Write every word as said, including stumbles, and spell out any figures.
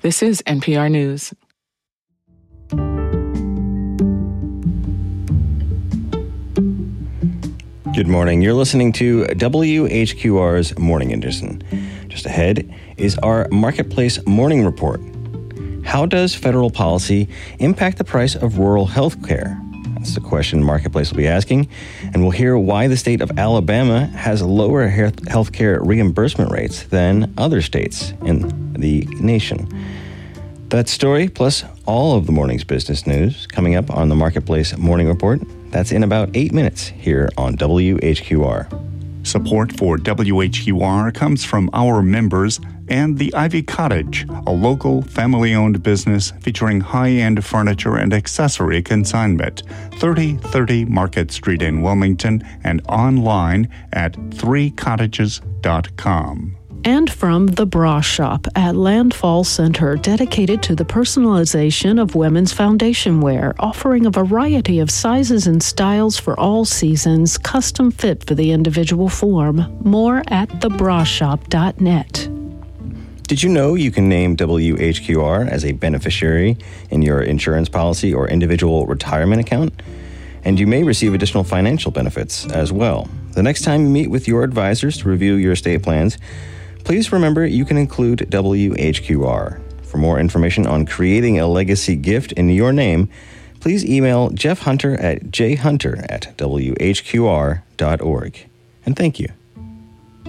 This is N P R News. Good morning. You're listening to W H Q R's Morning Edition. Just ahead is our Marketplace Morning Report. How does federal policy impact the price of rural health care? That's the question Marketplace will be asking. And we'll hear why the state of Alabama has lower health care reimbursement rates than other states in the nation. That story, plus all of the morning's business news, coming up on the Marketplace Morning Report. That's in about eight minutes here on W H Q R. Support for W H Q R comes from our members and the Ivy Cottage, a local family-owned business featuring high-end furniture and accessory consignment. thirty thirty Market Street in Wilmington and online at three cottages dot com. And from The Bra Shop at Landfall Center, dedicated to the personalization of women's foundation wear, offering a variety of sizes and styles for all seasons, custom fit for the individual form. More at the bra shop dot net. Did you know you can name W H Q R as a beneficiary in your insurance policy or individual retirement account? And you may receive additional financial benefits as well. The next time you meet with your advisors to review your estate plans, please remember you can include W H Q R. For more information on creating a legacy gift in your name, please email Jeff Hunter at j hunter at w h q r dot org. And thank you.